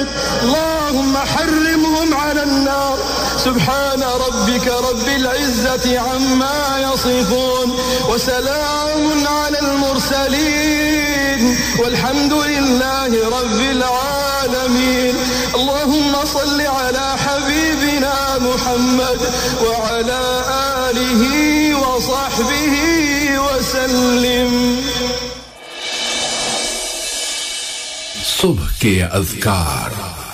البيت اللهم حرمهم على النار. سبحان ربك رب العزة عما يصفون وسلام على المرسلين والحمد لله رب العالمين. اللهم صل على حبيبنا محمد وعلى آله وصحبه وسلم. सुबह के अज़कार।